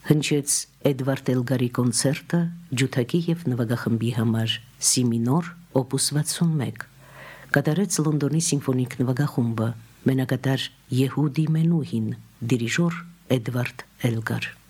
Հնչեց Էդվարդ Էլգարի կոնցերտը ջութակի և նվագախմբի համար սի մինոր օպուս 61, կատարեց Լոնդոնի սիմֆոնիկ նվագախումբը, մենակատար Եհուդի Մենուհին, դիրիժոր Էդվարդ Էլգար։